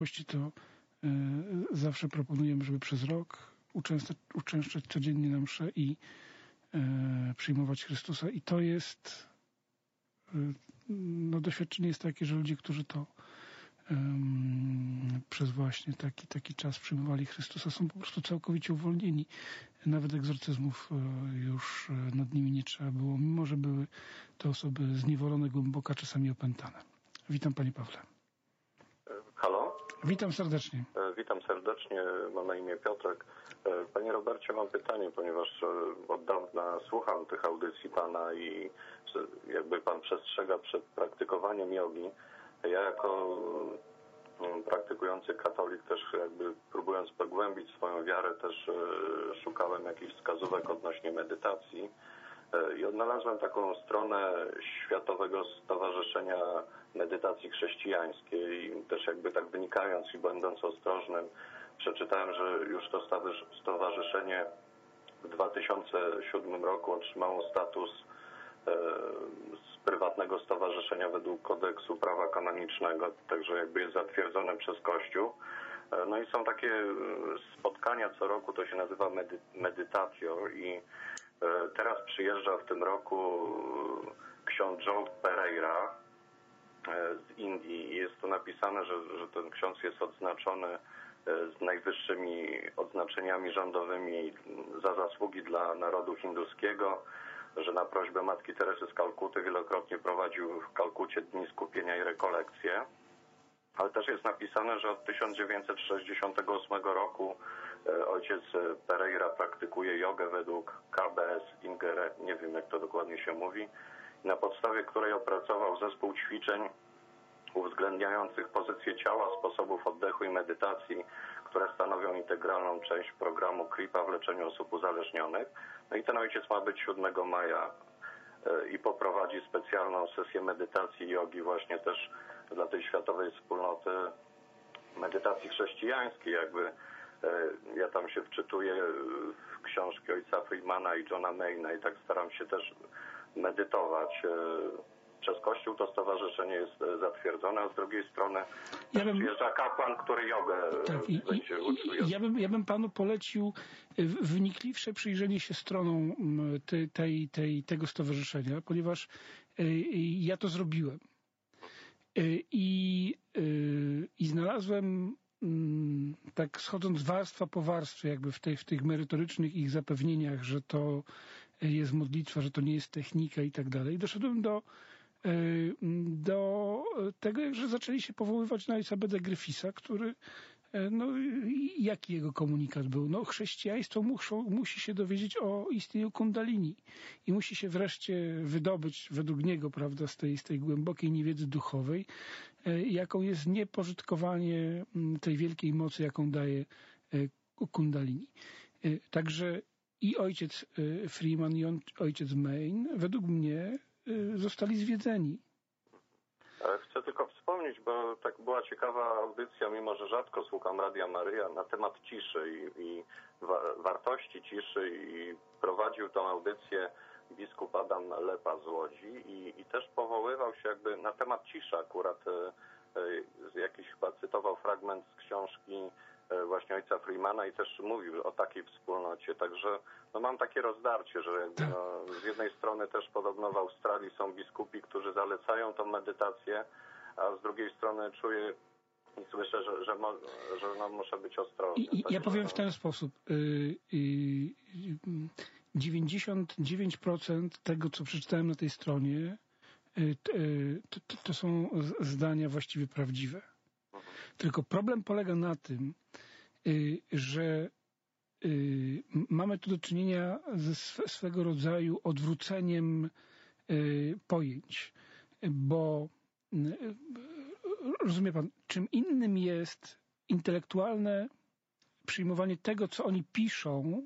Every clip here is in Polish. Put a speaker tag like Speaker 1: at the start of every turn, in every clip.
Speaker 1: to zawsze proponujemy, żeby przez rok uczęszczać codziennie na mszę i przyjmować Chrystusa. I to jest, doświadczenie jest takie, że ludzie, którzy to przez właśnie taki czas przyjmowali Chrystusa, są po prostu całkowicie uwolnieni. Nawet egzorcyzmów już nad nimi nie trzeba było, mimo że były to osoby zniewolone głęboko, czasami opętane. Witam, panie Pawle.
Speaker 2: Halo?
Speaker 1: Witam serdecznie.
Speaker 2: Witam serdecznie, mam na imię Piotrek. Panie Robercie, mam pytanie, ponieważ od dawna słucham tych audycji pana i jakby pan przestrzega przed praktykowaniem jogi. Ja jako praktykujący katolik też jakby próbując pogłębić swoją wiarę też szukałem jakichś wskazówek odnośnie medytacji i odnalazłem taką stronę Światowego Stowarzyszenia Medytacji Chrześcijańskiej i też jakby tak wynikając i będąc ostrożnym przeczytałem, że już to stowarzyszenie w 2007 roku otrzymało status z prywatnego stowarzyszenia według kodeksu prawa kanonicznego, także jakby jest zatwierdzone przez Kościół. No i są takie spotkania co roku, to się nazywa medytacjo i teraz przyjeżdża w tym roku ksiądz Joe Pereira z Indii i jest tu napisane, że ten ksiądz jest odznaczony z najwyższymi odznaczeniami rządowymi za zasługi dla narodu hinduskiego, że na prośbę Matki Teresy z Kalkuty wielokrotnie prowadził w Kalkucie dni skupienia i rekolekcje. Ale też jest napisane, że od 1968 roku ojciec Pereira praktykuje jogę według KBS Ingere, nie wiem jak to dokładnie się mówi, na podstawie której opracował zespół ćwiczeń uwzględniających pozycję ciała, sposobów oddechu i medytacji, które stanowią integralną część programu Kripa w leczeniu osób uzależnionych. No i ten ojciec ma być 7 maja i poprowadzi specjalną sesję medytacji i jogi właśnie też dla tej światowej wspólnoty medytacji chrześcijańskiej. Jakby ja tam się wczytuję w książki ojca Freemana i Johna Mayna i tak staram się też medytować. Przez Kościół to stowarzyszenie jest zatwierdzone, a z drugiej strony przyjeżdża kapłan, który jogę będzie uczył.
Speaker 1: Ja bym panu polecił wnikliwsze przyjrzenie się stronom tego stowarzyszenia, ponieważ ja to zrobiłem. I znalazłem, tak schodząc warstwa po warstwie, jakby w tych merytorycznych ich zapewnieniach, że to jest modlitwa, że to nie jest technika i tak dalej. Doszedłem do tego, że zaczęli się powoływać na ojca Beda Gryfisa, który, jaki jego komunikat był? Chrześcijaństwo musi się dowiedzieć o istnieniu kundalini i musi się wreszcie wydobyć według niego, prawda, z tej głębokiej niewiedzy duchowej, jaką jest niepożytkowanie tej wielkiej mocy, jaką daje kundalini. Także i ojciec Freeman i ojciec Main według mnie zostali zwiedzeni.
Speaker 2: Chcę tylko wspomnieć, bo tak była ciekawa audycja, mimo że rzadko słucham Radia Maryja, na temat ciszy i wartości ciszy i prowadził tą audycję biskup Adam Lepa z Łodzi i też powoływał się jakby na temat ciszy akurat, jakiś chyba cytował fragment z książki właśnie ojca Freemana i też mówił o takiej wspólnocie, także mam takie rozdarcie, że jakby, z jednej strony też podobno w Australii są biskupi, którzy zalecają tą medytację, a z drugiej strony czuję i słyszę, że muszę być ostrożny.
Speaker 1: Ja powiem w ten sposób. 99% tego, co przeczytałem na tej stronie, to są zdania właściwie prawdziwe. Tylko problem polega na tym, że mamy tu do czynienia ze swego rodzaju odwróceniem pojęć, bo rozumie pan, czym innym jest intelektualne przyjmowanie tego, co oni piszą,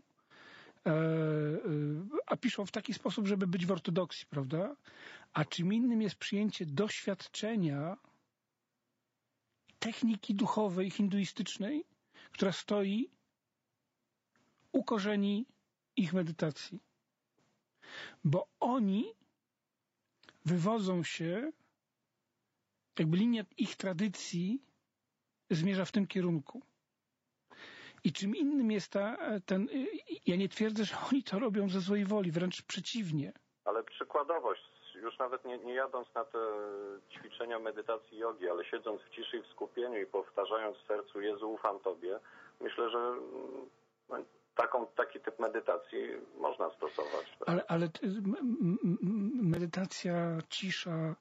Speaker 1: a piszą w taki sposób, żeby być w ortodoksji, prawda? A czym innym jest przyjęcie doświadczenia techniki duchowej, hinduistycznej, która stoi u korzeni ich medytacji. Bo oni wywodzą się, jakby linia ich tradycji zmierza w tym kierunku. I czym innym jest ja nie twierdzę, że oni to robią ze złej woli, wręcz przeciwnie.
Speaker 2: Ale przykładowość, już nawet nie jadąc na te ćwiczenia medytacji jogi, ale siedząc w ciszy i w skupieniu i powtarzając w sercu Jezu, ufam Tobie, myślę, że taki typ medytacji można stosować.
Speaker 1: Ale medytacja, cisza,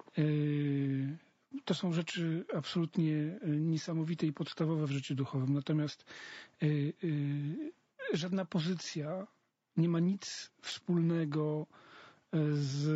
Speaker 1: to są rzeczy absolutnie niesamowite i podstawowe w życiu duchowym. Natomiast żadna pozycja nie ma nic wspólnego z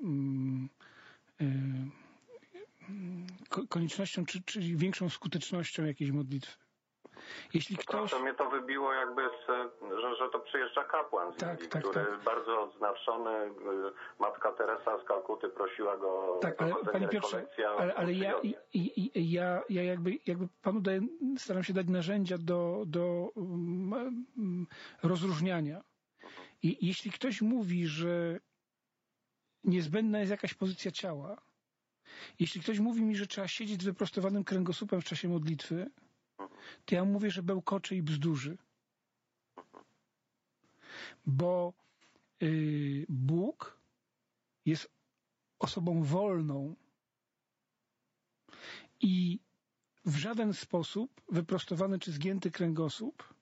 Speaker 1: koniecznością czy większą skutecznością jakiejś modlitwy. Jeśli ktoś...
Speaker 2: To mnie to wybiło jakby, że to przyjeżdża kapłan z Indii, który bardzo odznaczony, matka Teresa z Kalkuty prosiła go o
Speaker 1: Panie Piotrze, ale ja jakby panu staram się dać narzędzia do rozróżniania. I jeśli ktoś mówi, że niezbędna jest jakaś pozycja ciała, jeśli ktoś mówi mi, że trzeba siedzieć z wyprostowanym kręgosłupem w czasie modlitwy, to ja mówię, że bełkocze i bzdurzy. Bo Bóg jest osobą wolną i w żaden sposób wyprostowany czy zgięty kręgosłup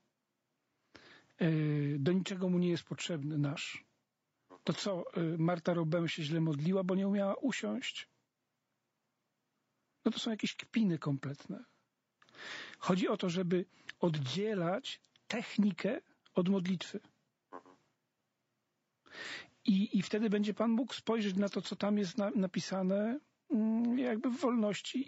Speaker 1: do niczego mu nie jest potrzebny nasz. To co, Marta Robem się źle modliła, bo nie umiała usiąść? No to są jakieś kpiny kompletne. Chodzi o to, żeby oddzielać technikę od modlitwy. I wtedy będzie Pan mógł spojrzeć na to, co tam jest napisane, jakby w wolności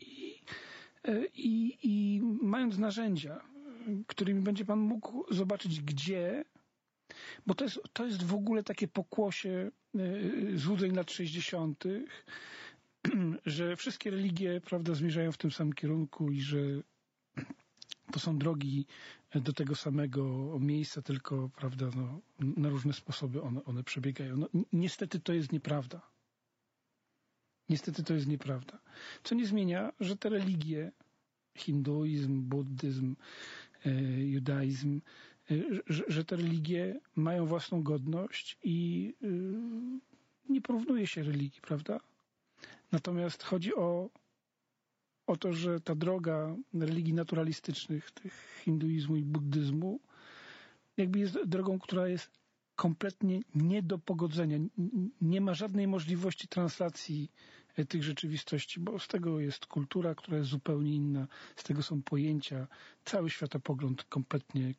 Speaker 1: i mając narzędzia, którymi będzie Pan mógł zobaczyć, gdzie, bo to jest w ogóle takie pokłosie złudzeń lat 60., że wszystkie religie, prawda, zmierzają w tym samym kierunku i że to są drogi do tego samego miejsca, tylko, prawda, na różne sposoby one przebiegają. Niestety to jest nieprawda. Niestety to jest nieprawda. Co nie zmienia, że te religie, hinduizm, buddyzm, judaizm, że te religie mają własną godność i nie porównuje się religii, prawda? Natomiast chodzi o to, że ta droga religii naturalistycznych, tych hinduizmu i buddyzmu, jakby jest drogą, która jest kompletnie nie do pogodzenia. Nie ma żadnej możliwości translacji tych rzeczywistości, bo z tego jest kultura, która jest zupełnie inna, z tego są pojęcia, cały światopogląd kompletnie.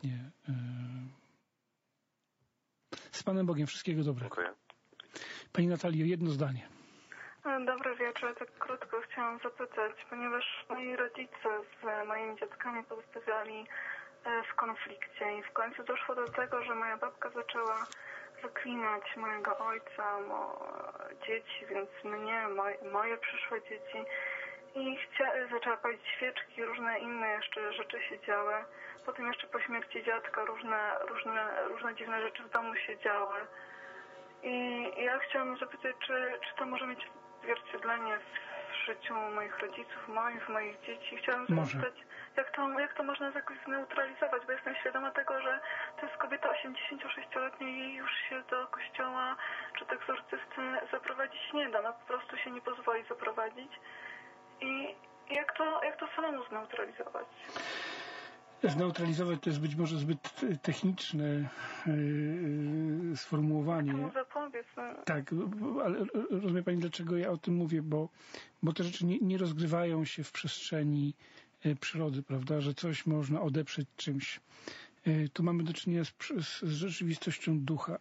Speaker 1: Z Panem Bogiem. Wszystkiego dobrego.
Speaker 2: Dziękuję.
Speaker 1: Pani Natalio, jedno zdanie.
Speaker 3: Dobry wieczór. Tak krótko chciałam zapytać, ponieważ moi rodzice z moimi dziadkami pozostawiali w konflikcie i w końcu doszło do tego, że moja babka zaczęła zaklinać mojego ojca, dzieci, więc mnie, moje przyszłe dzieci i zaczęła palić świeczki, różne inne jeszcze rzeczy się działy. Potem jeszcze po śmierci dziadka różne dziwne rzeczy w domu się działy. I ja chciałam zapytać, czy to może mieć odzwierciedlenie w życiu moich rodziców, moich dzieci. Chciałam zapytać, jak to można jakoś zneutralizować, bo jestem świadoma tego, że to jest kobieta 86-letnia i jej już się do kościoła czy do egzorcysty zaprowadzić nie da. No po prostu się nie pozwoli zaprowadzić. I jak to samemu zneutralizować?
Speaker 1: Zneutralizować to jest być może zbyt techniczne sformułowanie.
Speaker 3: Jak to zapobiec?
Speaker 1: Tak, ale rozumie Pani, dlaczego ja o tym mówię, bo te rzeczy nie rozgrywają się w przestrzeni przyrody, prawda, że coś można odeprzeć czymś. Tu mamy do czynienia z rzeczywistością ducha.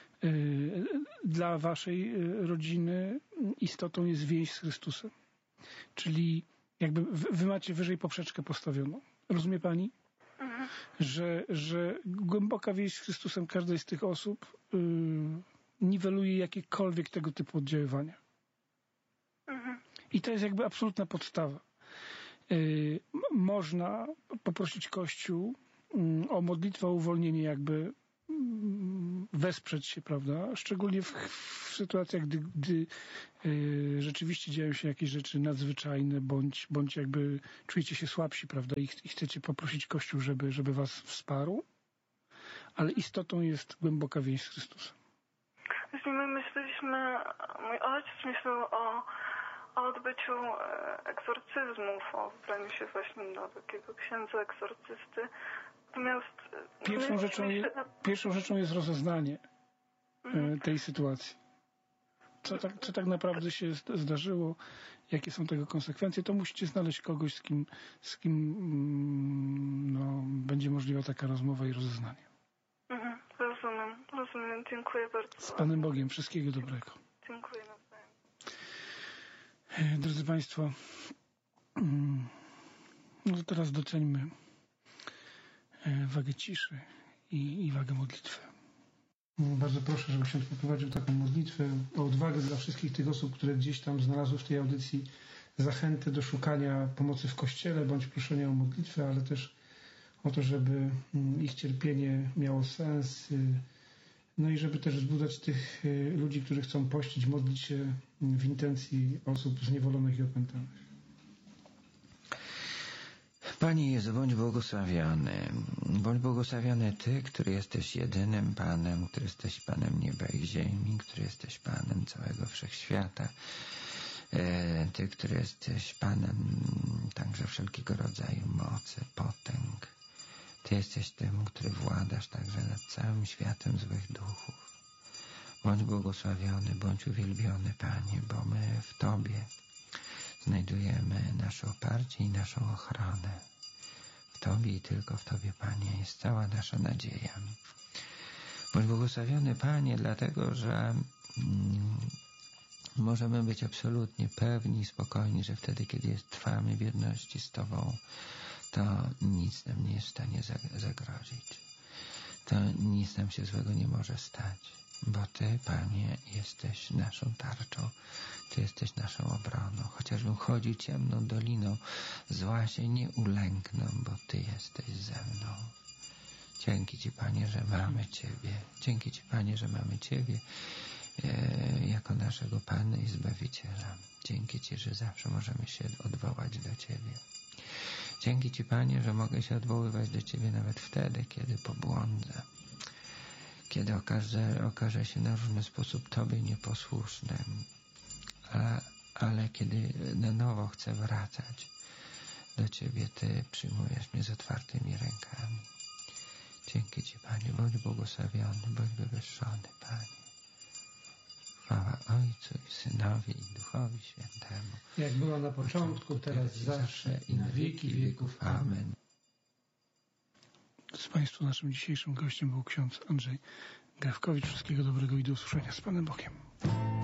Speaker 1: Dla Waszej rodziny istotą jest więź z Chrystusem. Czyli jakby Wy macie wyżej poprzeczkę postawioną. Rozumie Pani? Że głęboka więź z Chrystusem każdej z tych osób niweluje jakiekolwiek tego typu oddziaływania. I to jest jakby absolutna podstawa. Można poprosić Kościół o modlitwę o uwolnienie jakby wesprzeć się, prawda? Szczególnie w sytuacjach, gdy rzeczywiście dzieją się jakieś rzeczy nadzwyczajne, bądź jakby czujecie się słabsi, prawda? I chcecie poprosić Kościół, żeby was wsparł, ale istotą jest głęboka więź z Chrystusem.
Speaker 3: Właśnie my myśleliśmy, mój ojciec myślał o odbyciu egzorcyzmów, o wybraniu się właśnie do takiego księdza egzorcysty. Natomiast
Speaker 1: pierwszą rzeczą jest rozeznanie tej sytuacji. Co tak naprawdę się zdarzyło, jakie są tego konsekwencje, to musicie znaleźć kogoś, z kim będzie możliwa taka rozmowa i rozeznanie.
Speaker 3: Rozumiem. Dziękuję bardzo.
Speaker 1: Z Panem Bogiem. Wszystkiego dobrego.
Speaker 3: Dziękuję nawzajem.
Speaker 1: Drodzy Państwo, no to teraz doceńmy wagę ciszy i wagę modlitwy. Bardzo proszę, żeby ksiądz poprowadził taką modlitwę o odwagę dla wszystkich tych osób, które gdzieś tam znalazły w tej audycji zachętę do szukania pomocy w Kościele, bądź proszenia o modlitwę, ale też o to, żeby ich cierpienie miało sens, no i żeby też wzbudzać tych ludzi, którzy chcą pościć, modlić się w intencji osób zniewolonych i opętanych.
Speaker 4: Panie Jezu, bądź błogosławiony. Bądź błogosławiony Ty, który jesteś jedynym Panem, który jesteś Panem nieba i ziemi, który jesteś Panem całego wszechświata. Ty, który jesteś Panem także wszelkiego rodzaju mocy, potęg. Ty jesteś tym, który władasz także nad całym światem złych duchów. Bądź błogosławiony, bądź uwielbiony, Panie, bo my w Tobie znajdujemy nasze oparcie i naszą ochronę. W Tobie i tylko w Tobie, Panie, jest cała nasza nadzieja. Bądź błogosławiony, Panie, dlatego, że możemy być absolutnie pewni i spokojni, że wtedy, kiedy trwamy w jedności z Tobą, to nic nam nie jest w stanie zagrozić. To nic nam się złego nie może stać, bo Ty, Panie, jesteś naszą tarczą. Ty jesteś naszą obroną. Chociażbym chodził ciemną doliną, zła się nie ulękną, bo Ty jesteś ze mną. Dzięki Ci, Panie, że mamy Ciebie. Dzięki Ci, Panie, że mamy Ciebie jako naszego Pana i Zbawiciela. Dzięki Ci, że zawsze możemy się odwołać do Ciebie. Dzięki Ci, Panie, że mogę się odwoływać do Ciebie nawet wtedy, kiedy pobłądzę. Kiedy okaże się na różny sposób Tobie nieposłusznym. Ale kiedy na nowo chcę wracać do Ciebie, Ty przyjmujesz mnie z otwartymi rękami. Dzięki Ci, Panie, bądź błogosławiony, bądź wywyższony, Panie. Chwała Ojcu i Synowi i Duchowi Świętemu.
Speaker 1: Jak była na początku, teraz zawsze i na wieki wieków. Amen. Z Państwa naszym dzisiejszym gościem był ksiądz Andrzej Grewkowicz. Wszystkiego dobrego i do usłyszenia. Z Panem Bogiem.